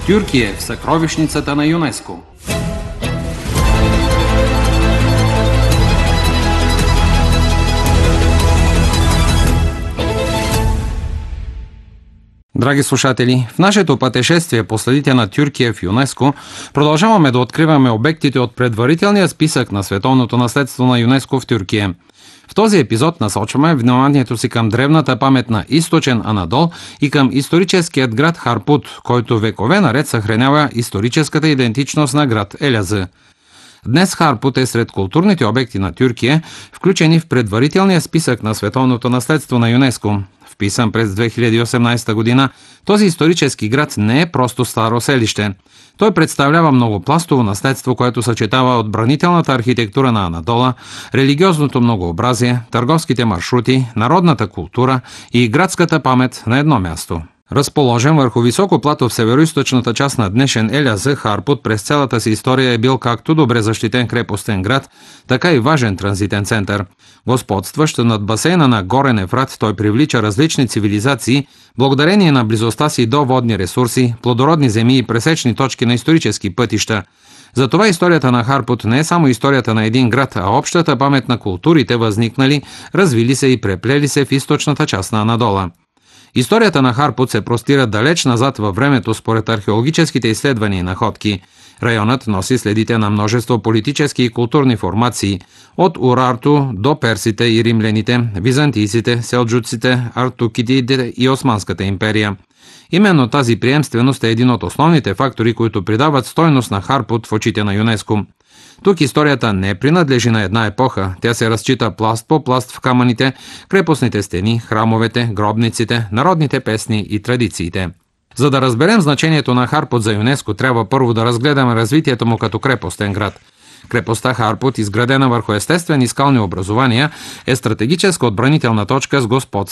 Тюркия в съкровищницата на ЮНЕСКО. Драги слушатели, в нашето пътешествие по следите на Тюркия в ЮНЕСКО продължаваме да откриваме обектите от предварителния списък на световното наследство на ЮНЕСКО в Тюркия. В този епизод насочваме вниманието си към древната памет на източен Анадол и към историческият град Харпут, който векове наред съхранява историческата идентичност на град Елязы. Днес Харпут е сред културните обекти на Тюркия, включени в предварителния списък на световното наследство на ЮНЕСКО. Вписан през 2018 година, този исторически град не е просто старо селище. Той представлява многопластово наследство, което съчетава отбранителната архитектура на Анадола, религиозното многообразие, търговските маршрути, народната култура и градската памет на едно място. Разположен върху високо плато в североизточната част на днешен Елязы, Харпут през цялата си история е бил както добре защитен крепостен град, така и важен транзитен център. Господстващ над басейна на Горен Ефрат, той привлича различни цивилизации, благодарение на близостта си до водни ресурси, плодородни земи и пресечни точки на исторически пътища. Затова историята на Харпут не е само историята на един град, а общата памет на културите, възникнали, развили се и преплели се в източната част на Анадола. Историята на Харпут се простира далеч назад във времето според археологическите изследвания и находки. Районът носи следите на множество политически и културни формации, от Урарту до персите и римляните, византийците, селджуците, артукидите и Османската империя. Именно тази приемственост е един от основните фактори, които придават стойност на Харпут в очите на ЮНЕСКО. Тук историята не принадлежи на една епоха, тя се разчита пласт по пласт в камъните, крепостните стени, храмовете, гробниците, народните песни и традициите. За да разберем значението на Харпут за ЮНЕСКО, трябва първо да разгледаме развитието му като крепостен град. Крепостта Харпут, изградена върху естествени скални образования, е стратегическа отбранителна точка с господство